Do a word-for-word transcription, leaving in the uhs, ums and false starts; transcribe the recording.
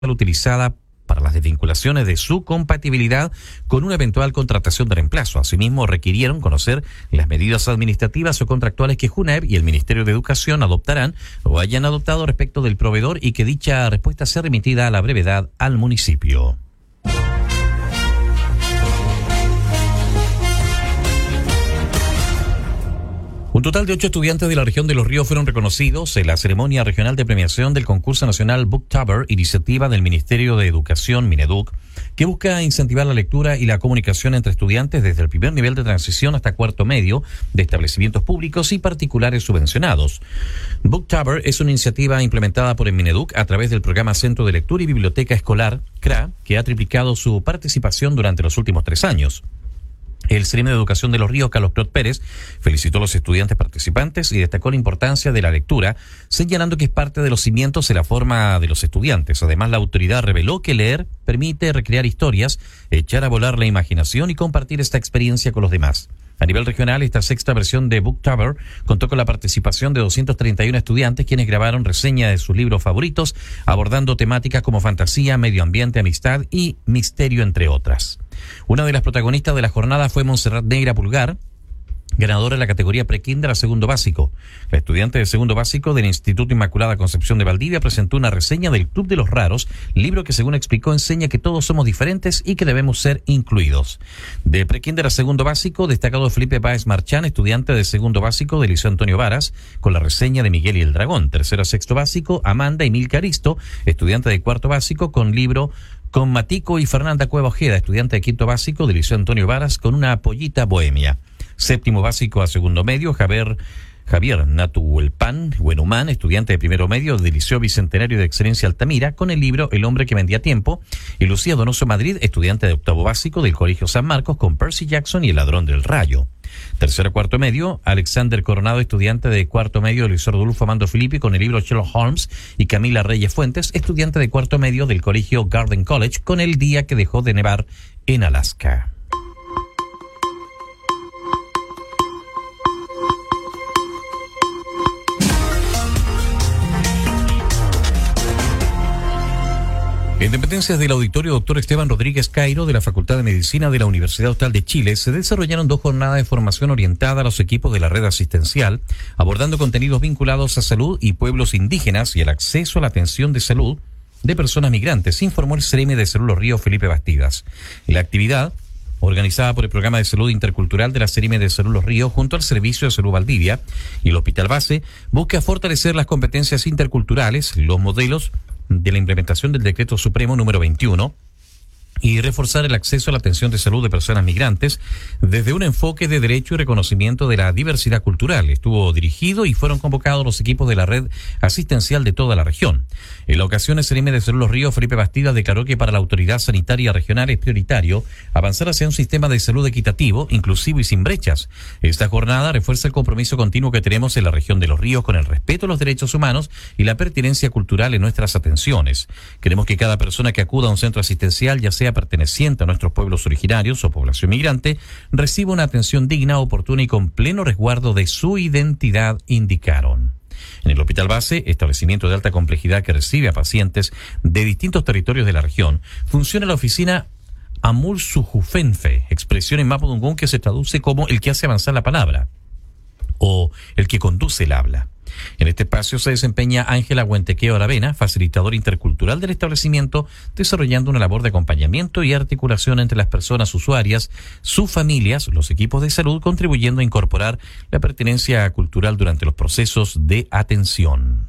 utilizada para las desvinculaciones de su compatibilidad con una eventual contratación de reemplazo. Asimismo, requirieron conocer las medidas administrativas o contractuales que JUNEV y el Ministerio de Educación adoptarán o hayan adoptado respecto del proveedor y que dicha respuesta sea remitida a la brevedad al municipio. Un total de ocho estudiantes de la región de Los Ríos fueron reconocidos en la ceremonia regional de premiación del concurso nacional Booktober, iniciativa del Ministerio de Educación, Mineduc, que busca incentivar la lectura y la comunicación entre estudiantes desde el primer nivel de transición hasta cuarto medio de establecimientos públicos y particulares subvencionados. Booktober es una iniciativa implementada por el Mineduc a través del programa Centro de Lectura y Biblioteca Escolar, C R A, que ha triplicado su participación durante los últimos tres años. El Ceremi de Educación de Los Ríos, Carlos Clot Pérez, felicitó a los estudiantes participantes y destacó la importancia de la lectura, señalando que es parte de los cimientos de la forma de los estudiantes. Además, la autoridad reveló que leer permite recrear historias, echar a volar la imaginación y compartir esta experiencia con los demás. A nivel regional, esta sexta versión de Booktober contó con la participación de doscientos treinta y uno estudiantes, quienes grabaron reseñas de sus libros favoritos, abordando temáticas como fantasía, medio ambiente, amistad y misterio, entre otras. Una de las protagonistas de la jornada fue Montserrat Negra Pulgar, ganadora de la categoría prekinder a segundo básico. La estudiante de segundo básico del Instituto Inmaculada Concepción de Valdivia presentó una reseña del Club de los Raros, libro que, según explicó, enseña que todos somos diferentes y que debemos ser incluidos. De prekinder a segundo básico, destacado Felipe Báez Marchán, estudiante de segundo básico del Liceo Antonio Varas, con la reseña de Miguel y el Dragón. Tercero a sexto básico, Amanda Emil Caristo, estudiante de cuarto básico, con libro con Matico y Fernanda Cueva Ojeda, estudiante de quinto básico del Liceo Antonio Varas, con una pollita bohemia. Séptimo básico a segundo medio, Javier, Javier Natuelpan Buenhumán, estudiante de primero medio del Liceo Bicentenario de Excelencia Altamira, con el libro El hombre que vendía tiempo. Y Lucía Donoso Madrid, estudiante de octavo básico del Colegio San Marcos, con Percy Jackson y El ladrón del rayo. Tercero a cuarto medio, Alexander Coronado, estudiante de cuarto medio del Liceo Rodolfo Amando Filippi, con el libro Sherlock Holmes. Y Camila Reyes Fuentes, estudiante de cuarto medio del Colegio Garden College, con El día que dejó de nevar en Alaska. En dependencias del Auditorio Doctor Esteban Rodríguez Cairo de la Facultad de Medicina de la Universidad Austral de Chile se desarrollaron dos jornadas de formación orientada a los equipos de la red asistencial, abordando contenidos vinculados a salud y pueblos indígenas y el acceso a la atención de salud de personas migrantes, informó el Ceremi de Salud Los Ríos, Felipe Bastidas. La actividad, organizada por el Programa de Salud Intercultural de la Ceremi de Salud Los Ríos junto al Servicio de Salud Valdivia y el Hospital Base, busca fortalecer las competencias interculturales, los modelos de la implementación del Decreto Supremo número veintiuno y reforzar el acceso a la atención de salud de personas migrantes desde un enfoque de derecho y reconocimiento de la diversidad cultural. Estuvo dirigido y fueron convocados los equipos de la red asistencial de toda la región. En la ocasión, el Ceremi de Salud Los Ríos, Felipe Bastidas, declaró que para la autoridad sanitaria regional es prioritario avanzar hacia un sistema de salud equitativo, inclusivo y sin brechas. Esta jornada refuerza el compromiso continuo que tenemos en la región de Los Ríos con el respeto a los derechos humanos y la pertinencia cultural en nuestras atenciones. Queremos que cada persona que acuda a un centro asistencial, ya sea perteneciente a nuestros pueblos originarios o población migrante, reciba una atención digna, oportuna y con pleno resguardo de su identidad, indicaron. En el Hospital Base, establecimiento de alta complejidad que recibe a pacientes de distintos territorios de la región, funciona la oficina Amul Sujufenfe, expresión en mapudungún que se traduce como el que hace avanzar la palabra o el que conduce el habla. En este espacio se desempeña Ángela Huentequeo Aravena, facilitadora intercultural del establecimiento, desarrollando una labor de acompañamiento y articulación entre las personas usuarias, sus familias, los equipos de salud, contribuyendo a incorporar la pertenencia cultural durante los procesos de atención.